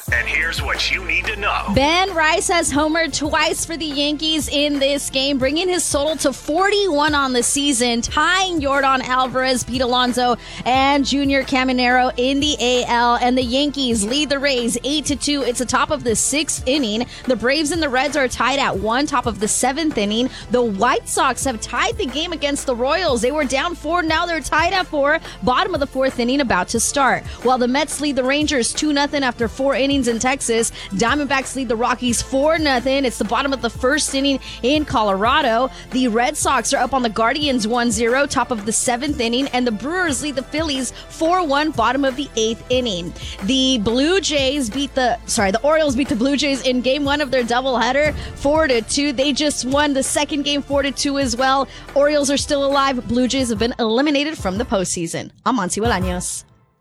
And here's what you need to know. Ben Rice has homered twice for the Yankees in this game, bringing his total to 41 on the season, tying Yordan Alvarez, Pete Alonso, and Junior Caminero in the AL. And the Yankees lead the Rays 8-2. It's the top of the 6th inning. The Braves and the Reds are tied at 1, top of the 7th inning. The White Sox have tied the game against the Royals. They were down 4, now they're tied at 4. Bottom of the 4th inning about to start. While the Mets lead the Rangers 2-0 after 4 innings in Texas. Diamondbacks lead the Rockies 4-0. It's the bottom of the 1st inning in Colorado. The Red Sox are up on the Guardians 1-0, top of the 7th inning. And the Brewers lead the Phillies 4-1, bottom of the 8th inning. The Orioles beat the Blue Jays in game 1 of their doubleheader 4-2. They just won the second game 4-2 as well. Orioles are still alive. Blue Jays have been eliminated from the postseason. I'm Monty Bolaños.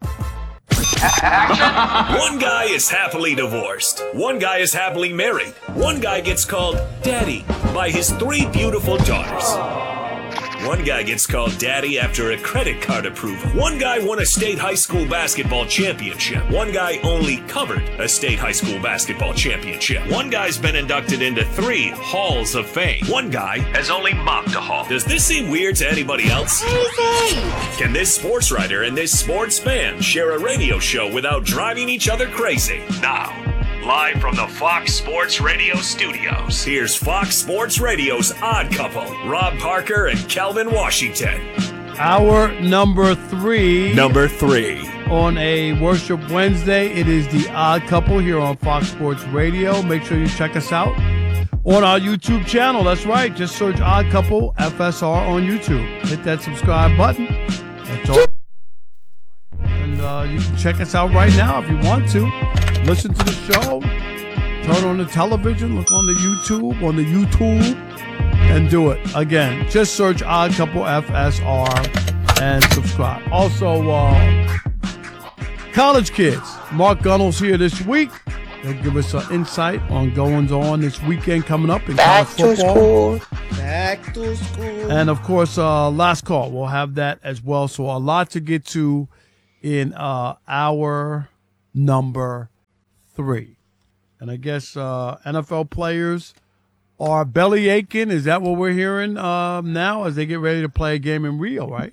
One guy is happily divorced. One guy is happily married. One guy gets called Daddy by his 3 beautiful daughters. One guy gets called Daddy after a credit card approval. One guy won a state high school basketball championship. One guy only covered a state high school basketball championship. One guy's been inducted into 3 halls of fame. One guy has only mopped a hall. Does this seem weird to anybody else? Crazy! Can this sports writer and this sports fan share a radio show without driving each other crazy? Now, live from the Fox Sports Radio studios, here's Fox Sports Radio's Odd Couple, Rob Parker and Kelvin Washington. Our number 3. Number 3. On a Worship Wednesday, it is the Odd Couple here on Fox Sports Radio. Make sure you check us out on our YouTube channel. That's right. Just search Odd Couple FSR on YouTube. Hit that subscribe button. That's all. And you can check us out right now if you want to. Listen to the show. Turn on the television. Look on the YouTube, and do it. Again, just search Odd Couple FSR and subscribe. Also, college kids. Mark Gunnell's here this week. They'll give us an insight on goings on this weekend coming up in college football. Back to school. And, of course, last call. We'll have that as well. So a lot to get to in our number 3. And I guess NFL players are belly aching. Is that what we're hearing now as they get ready to play a game in Rio, right?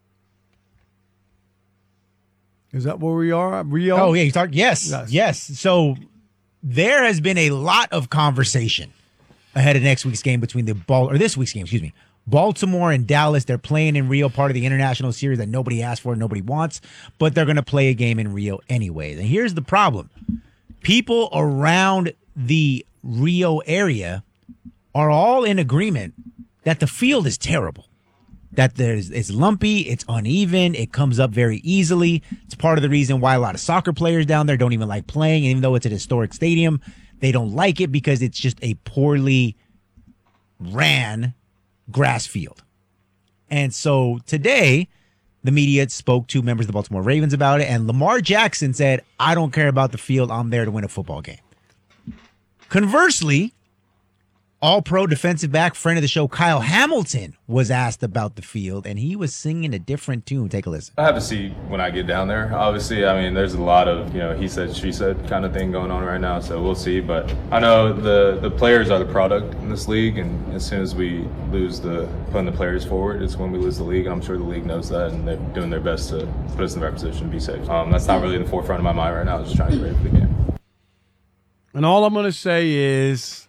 Is that where we are? Rio? Oh, yeah. Yes. So there has been a lot of conversation ahead of this week's game, Baltimore and Dallas. They're playing in Rio, part of the international series that nobody asked for, nobody wants, but they're going to play a game in Rio anyways. And here's the problem. People around the Rio area are all in agreement that the field is terrible, that it's lumpy, it's uneven, it comes up very easily. It's part of the reason why a lot of soccer players down there don't even like playing. And even though it's an historic stadium, they don't like it because it's just a poorly ran grass field. And so today, the media spoke to members of the Baltimore Ravens about it, and Lamar Jackson said, I don't care about the field. I'm there to win a football game. Conversely, all-pro defensive back, friend of the show, Kyle Hamilton, was asked about the field, and he was singing a different tune. Take a listen. I have to see when I get down there. Obviously, I mean, there's a lot of, he said, she said kind of thing going on right now, so we'll see. But I know the players are the product in this league, and as soon as we lose putting the players forward, it's when we lose the league. I'm sure the league knows that, and they're doing their best to put us in the right position to be safe. That's not really the forefront of my mind right now. I'm just trying to get ready for the game. And all I'm going to say is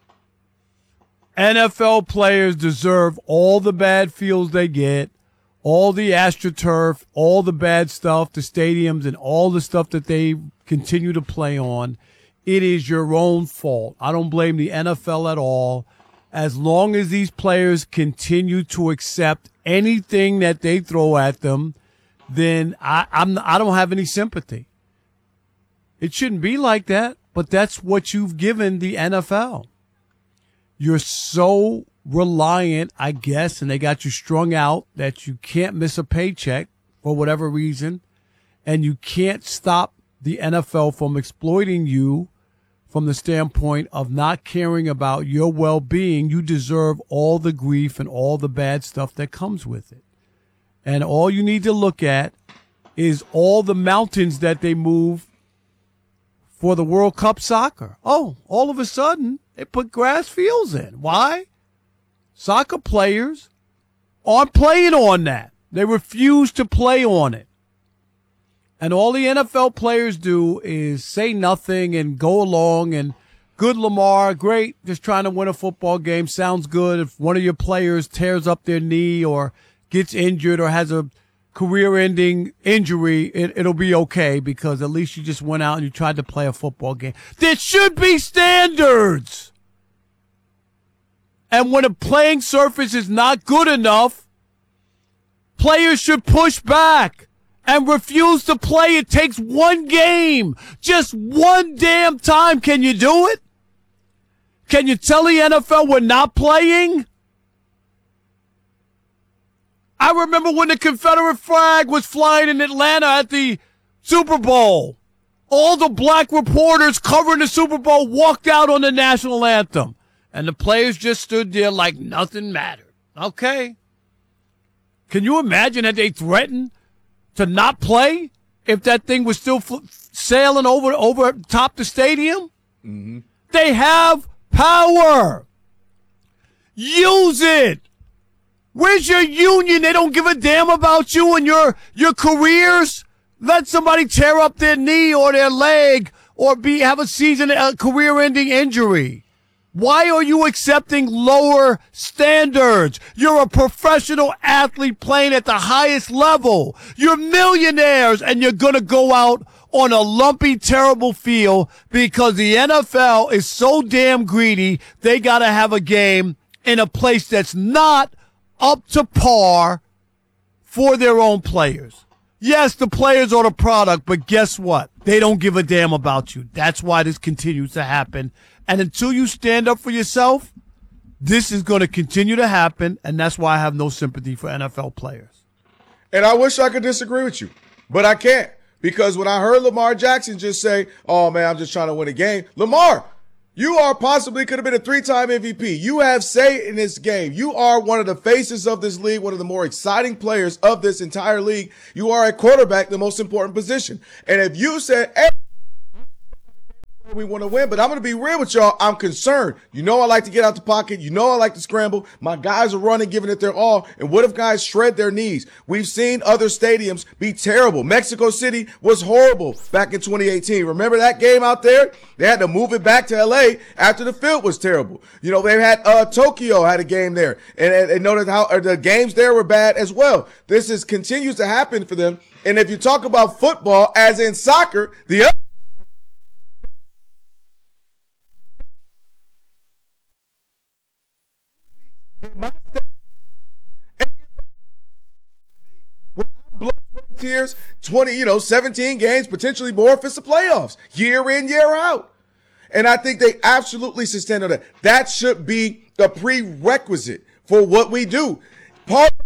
NFL players deserve all the bad fields they get, all the AstroTurf, all the bad stuff, the stadiums, and all the stuff that they continue to play on. It is your own fault. I don't blame the NFL at all. As long as these players continue to accept anything that they throw at them, then I don't have any sympathy. It shouldn't be like that, but that's what you've given the NFL. You're so reliant, I guess, and they got you strung out that you can't miss a paycheck for whatever reason, and you can't stop the NFL from exploiting you from the standpoint of not caring about your well-being. You deserve all the grief and all the bad stuff that comes with it. And all you need to look at is all the mountains that they move for the World Cup soccer. Oh, all of a sudden, they put grass fields in. Why? Soccer players aren't playing on that. They refuse to play on it. And all the NFL players do is say nothing and go along and good Lamar, great, just trying to win a football game. Sounds good. If one of your players tears up their knee or gets injured or has a career-ending injury, it'll be okay because at least you just went out and you tried to play a football game. There should be standards. And when a playing surface is not good enough, players should push back and refuse to play. It takes one game, just one damn time. Can you do it? Can you tell the NFL we're not playing? I remember when the Confederate flag was flying in Atlanta at the Super Bowl. All the black reporters covering the Super Bowl walked out on the national anthem. And the players just stood there like nothing mattered. Okay. Can you imagine that they threatened to not play if that thing was still sailing over top the stadium? Mm-hmm. They have power. Use it. Where's your union? They don't give a damn about you and your careers. Let somebody tear up their knee or their leg or have a career-ending injury. Why are you accepting lower standards? You're a professional athlete playing at the highest level. You're millionaires, and you're going to go out on a lumpy, terrible field because the NFL is so damn greedy, they got to have a game in a place that's not up to par for their own players. Yes, the players are the product, but guess what? They don't give a damn about you. That's why this continues to happen. And until you stand up for yourself, this is going to continue to happen, and that's why I have no sympathy for NFL players. And I wish I could disagree with you, but I can't, because when I heard Lamar Jackson just say, oh, man, I'm just trying to win a game. Lamar, you are possibly could have been a 3-time MVP. You have say in this game. You are one of the faces of this league, one of the more exciting players of this entire league. You are a quarterback, the most important position. And if you said, hey, we want to win, but I'm going to be real with y'all. I'm concerned. You know I like to get out the pocket. You know I like to scramble. My guys are running, giving it their all. And what if guys shred their knees? We've seen other stadiums be terrible. Mexico City was horrible back in 2018. Remember that game out there? They had to move it back to L.A. after the field was terrible. You know, they had Tokyo had a game there, and noted how the games there were bad as well. This continues to happen for them. And if you talk about football, as in soccer, the other tears, 17 games, potentially more if it's the playoffs, year in, year out. And I think they absolutely should stand on that. That should be the prerequisite for what we do. Proper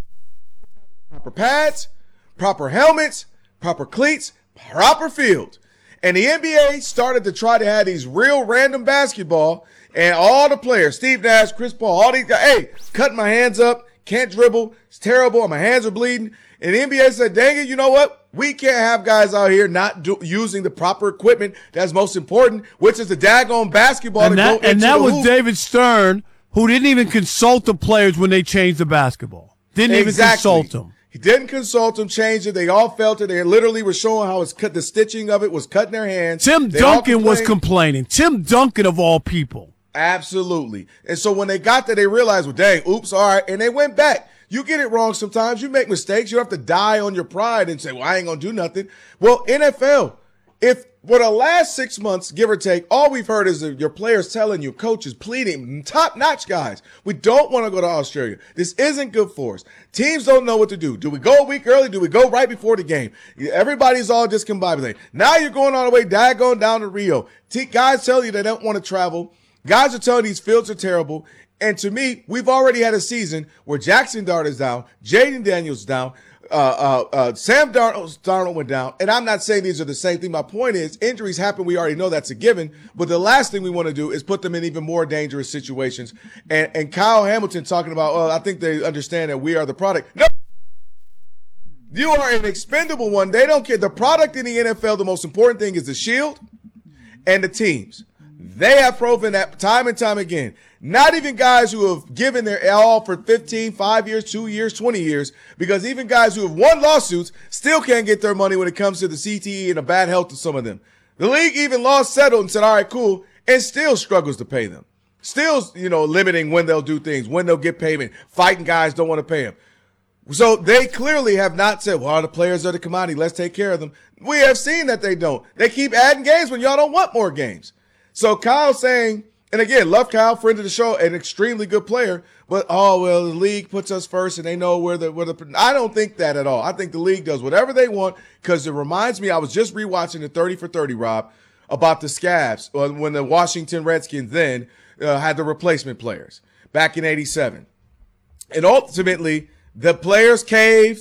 pads, proper helmets, proper cleats, proper field. And the NBA started to try to have these real random basketball, and all the players, Steve Nash, Chris Paul, all these guys, hey, cutting my hands up, can't dribble, it's terrible, my hands are bleeding. And the NBA said, dang it, you know what? We can't have guys out here not using the proper equipment that's most important, which is the daggone basketball. And that was David Stern, who didn't even consult the players when they changed the basketball. Didn't even consult them. He didn't consult them, change it. They all felt it. They literally were showing how it's cut. The stitching of it was cutting their hands. Tim Duncan was complaining. Tim Duncan, of all people. Absolutely. And so when they got there, they realized, well, dang, oops, all right. And they went back. You get it wrong sometimes. You make mistakes. You don't have to die on your pride and say, well, I ain't going to do nothing. Well, NFL, if for the last 6 months, give or take, all we've heard is your players telling you, coaches pleading, top-notch guys, we don't want to go to Australia. This isn't good for us. Teams don't know what to do. Do we go a week early? Do we go right before the game? Everybody's all discombobulated. Now you're going all the way daggone down to Rio. Guys tell you they don't want to travel. Guys are telling these fields are terrible. And to me, we've already had a season where Jackson Dart is down, Jaden Daniels down, Sam Darnold went down. And I'm not saying these are the same thing. My point is injuries happen. We already know that's a given. But the last thing we want to do is put them in even more dangerous situations. And Kyle Hamilton talking about, well, I think they understand that we are the product. No. You are an expendable one. They don't care. The product in the NFL, the most important thing is the shield and the teams. They have proven that time and time again. Not even guys who have given their all for 15, 5 years, 2 years, 20 years, because even guys who have won lawsuits still can't get their money when it comes to the CTE and the bad health of some of them. The league even settled and said, all right, cool, and still struggles to pay them. Still, limiting when they'll do things, when they'll get payment, fighting guys don't want to pay them. So they clearly have not said, well, the players are the commodity, let's take care of them. We have seen that they don't. They keep adding games when y'all don't want more games. So Kyle saying, and again, love Kyle, friend of the show, an extremely good player, but the league puts us first and they know where the I don't think that at all. I think the league does whatever they want because it reminds me, I was just rewatching the 30 for 30, Rob, about the Scabs when the Washington Redskins then had the replacement players back in 87. And ultimately, the players caved,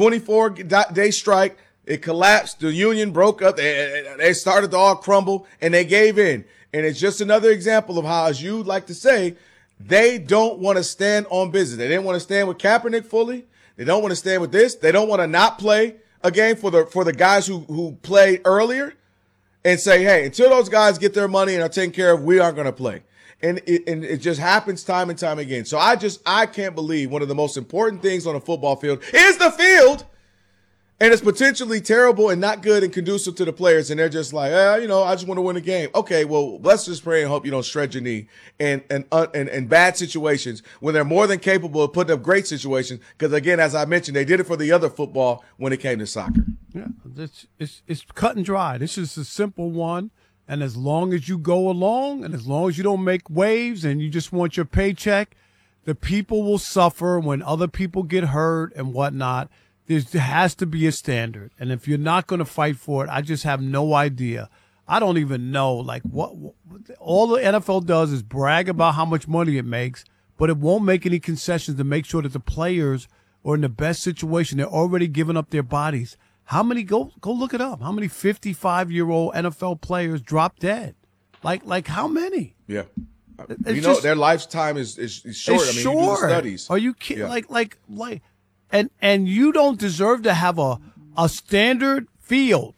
24-day strike, it collapsed, the union broke up, they started to all crumble, and they gave in. And it's just another example of how, as you like to say, they don't want to stand on business. They didn't want to stand with Kaepernick fully. They don't want to stand with this. They don't want to not play a game for the guys who played earlier and say, hey, until those guys get their money and are taken care of, we aren't going to play. And it just happens time and time again. So I can't believe one of the most important things on a football field is the field. And it's potentially terrible and not good and conducive to the players. And they're just like, I just want to win a game. Okay, well, let's just pray and hope you don't shred your knee in bad situations when they're more than capable of putting up great situations. Because, again, as I mentioned, they did it for the other football when it came to soccer. Yeah, it's cut and dry. This is a simple one. And as long as you go along and as long as you don't make waves and you just want your paycheck, the people will suffer when other people get hurt and whatnot. There has to be a standard. And if you're not going to fight for it, I just have no idea. I don't even know. Like what all the NFL does is brag about how much money it makes, but it won't make any concessions to make sure that the players are in the best situation. They're already giving up their bodies. How many, go look it up, how many 55-year-old NFL players drop dead? Like how many? Yeah. Their lifetime is short. It's you short. do the studies. Are you kidding? Yeah. And you don't deserve to have a standard field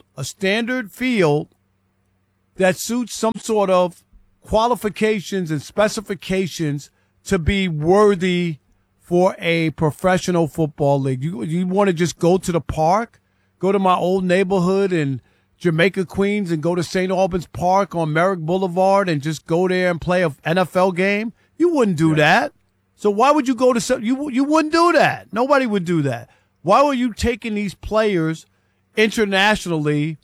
that suits some sort of qualifications and specifications to be worthy for a professional football league. You want to just go to the park, go to my old neighborhood in Jamaica, Queens, and go to St. Albans Park on Merrick Boulevard and just go there and play an NFL game? You wouldn't do that. So why would you go to some? You wouldn't do that. Nobody would do that. Why were you taking these players internationally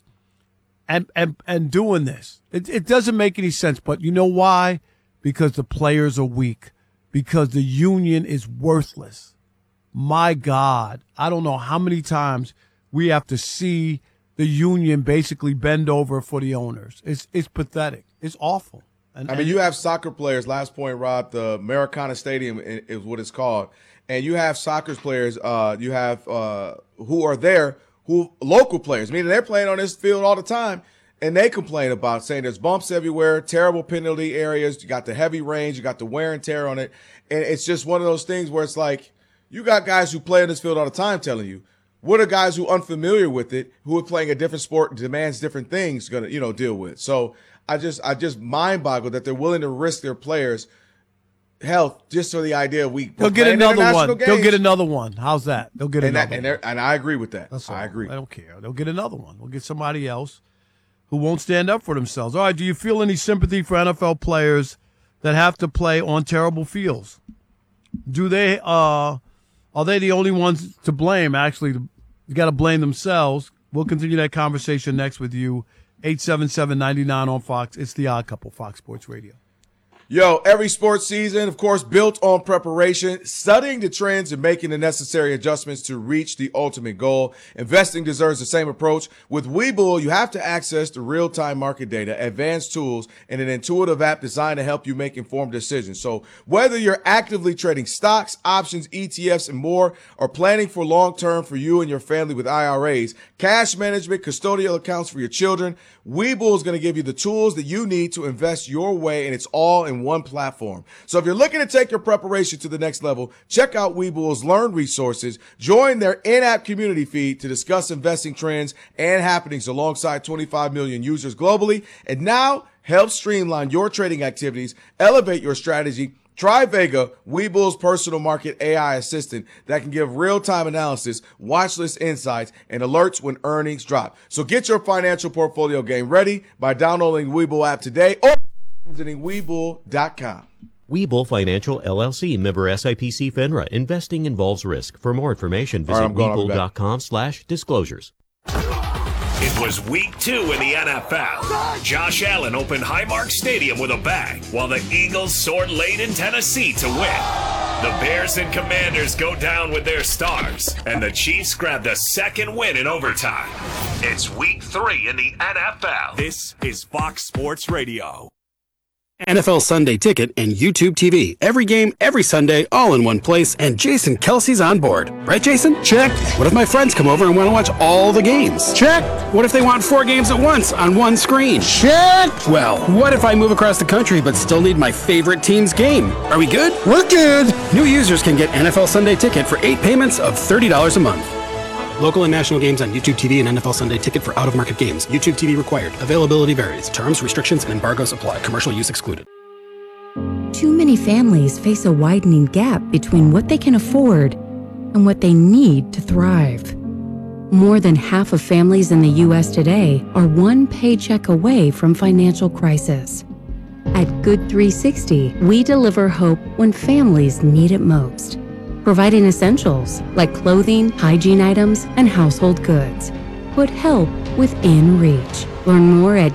and doing this? It doesn't make any sense. But you know why? Because the players are weak. Because the union is worthless. My God, I don't know how many times we have to see the union basically bend over for the owners. It's pathetic. It's awful. You have soccer players, last point, Rob, the Maracana Stadium is what it's called. And you have soccer players, you have who are there, local players, meaning they're playing on this field all the time, and they complain about saying there's bumps everywhere, terrible penalty areas, you got the heavy rains, you got the wear and tear on it. And it's just one of those things where it's like, you got guys who play on this field all the time telling you, what are guys who are unfamiliar with it, who are playing a different sport, demands different things, going to, deal with. So I just mind boggle that they're willing to risk their players' health just for the idea of they'll get another one. Games. They'll get another one. How's that? They'll get another one. And I agree with that. I agree. I don't care. They'll get another one. We'll get somebody else who won't stand up for themselves. All right, do you feel any sympathy for NFL players that have to play on terrible fields? Do they are they the only ones to blame? Actually, you got to blame themselves. We'll continue that conversation next with you. 877-99 on Fox. It's The Odd Couple, Fox Sports Radio. Yo, every sports season, of course, built on preparation, studying the trends and making the necessary adjustments to reach the ultimate goal. Investing deserves the same approach. With Webull, you have to access the real-time market data, advanced tools, and an intuitive app designed to help you make informed decisions. So whether you're actively trading stocks, options, ETFs, and more, or planning for long-term for you and your family with IRAs, cash management, custodial accounts for your children, Webull is going to give you the tools that you need to invest your way, and it's all in in one platform. So if you're looking to take your preparation to the next level, check out Webull's Learn resources. Join their in-app community feed to discuss investing trends and happenings alongside 25 million users globally. And now help streamline your trading activities, elevate your strategy. Try Vega, Webull's personal market AI assistant that can give real-time analysis, watch list insights, and alerts when earnings drop. So get your financial portfolio game ready by downloading Webull app today or visiting Webull.com. Webull Financial LLC, member SIPC FINRA. Investing involves risk. For more information, visit Webull.com/disclosures. It was week 2 in the NFL. Josh Allen opened Highmark Stadium with a bang, while the Eagles soared late in Tennessee to win. The Bears and Commanders go down with their stars, and the Chiefs grabbed a second win in overtime. It's week 3 in the NFL. This is Fox Sports Radio. NFL Sunday Ticket and YouTube TV. Every game, every Sunday, all in one place, and Jason Kelsey's on board. Right, Jason? Check. What if my friends come over and want to watch all the games? Check. What if they want 4 games at once on one screen? Check. Well, what if I move across the country but still need my favorite team's game? Are we good? We're good. New users can get NFL Sunday Ticket for 8 payments of $30 a month. Local and national games on YouTube TV and NFL Sunday Ticket for out-of-market games. YouTube TV required. Availability varies. Terms, restrictions, and embargoes apply. Commercial use excluded. Too many families face a widening gap between what they can afford and what they need to thrive. More than half of families in the U.S. today are one paycheck away from financial crisis. At Good 360, we deliver hope when families need it most, providing essentials like clothing, hygiene items, and household goods. Put help within reach. Learn more at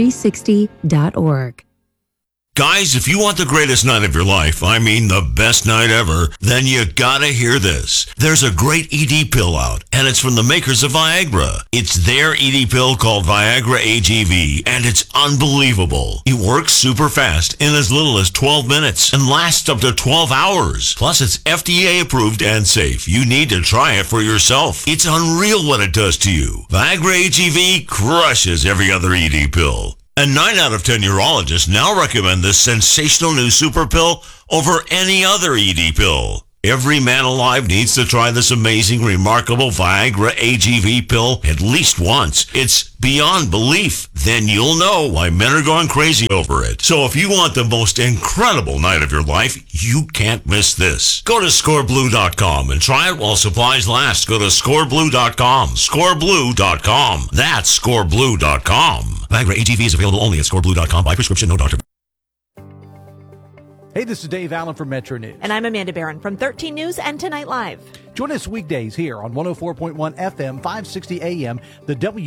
good360.org. Guys, if you want the greatest night of your life, I mean the best night ever, then you gotta hear this. There's a great ED pill out, and it's from the makers of Viagra. It's their ED pill called Viagra AGV, and it's unbelievable. It works super fast in as little as 12 minutes and lasts up to 12 hours. Plus, it's FDA approved and safe. You need to try it for yourself. It's unreal what it does to you. Viagra AGV crushes every other ED pill. And 9 out of 10 urologists now recommend this sensational new super pill over any other ED pill. Every man alive needs to try this amazing, remarkable Viagra AGV pill at least once. It's beyond belief. Then you'll know why men are going crazy over it. So if you want the most incredible night of your life, you can't miss this. Go to scoreblue.com and try it while supplies last. Go to scoreblue.com. Scoreblue.com. That's scoreblue.com. Viagra AGV is available only at scoreblue.com by prescription, no doctor. Hey, this is Dave Allen from Metro News. And I'm Amanda Barron from 13 News and Tonight Live. Join us weekdays here on 104.1 FM, 560 AM, the